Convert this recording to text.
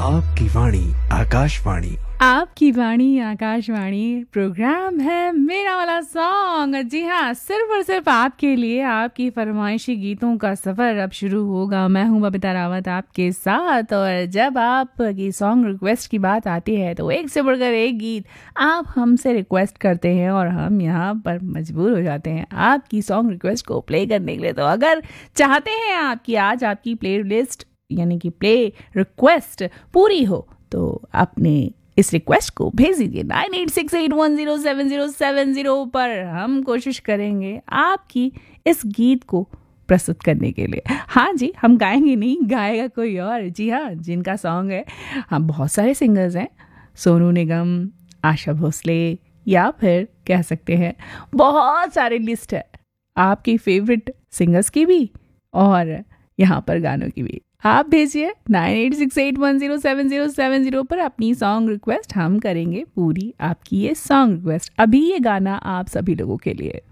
आपकी वाणी आकाशवाणी। आपकी वाणी आकाशवाणी प्रोग्राम है मेरा वाला सॉन्ग। जी हाँ, सिर्फ और सिर्फ आपके लिए आपकी फरमाइशी गीतों का सफ़र अब शुरू होगा। मैं हूँ बबीता रावत आपके साथ। और जब आपकी सॉन्ग रिक्वेस्ट की बात आती है तो एक से बढ़कर एक गीत आप हमसे रिक्वेस्ट करते हैं और हम यहाँ पर मजबूर हो जाते हैं आपकी सॉन्ग रिक्वेस्ट को प्ले करने के लिए। तो अगर चाहते हैं आपकी आज आपकी प्ले लिस्ट यानी कि प्ले रिक्वेस्ट पूरी हो तो अपने इस रिक्वेस्ट को भेज दीजिए 9868107070 पर। हम कोशिश करेंगे आपकी इस गीत को प्रस्तुत करने के लिए। हाँ जी, हम गाएंगे नहीं, गाएगा कोई और। जी हाँ, जिनका सॉन्ग है, हाँ बहुत सारे सिंगर्स हैं, सोनू निगम, आशा भोसले, या फिर कह सकते हैं बहुत सारे लिस्ट है आपकी फेवरेट सिंगर्स की भी और यहाँ पर गानों की भी। आप भेजिए 9868107070 पर अपनी सॉन्ग रिक्वेस्ट। हम करेंगे पूरी आपकी ये सॉन्ग रिक्वेस्ट। अभी ये गाना आप सभी लोगों के लिए।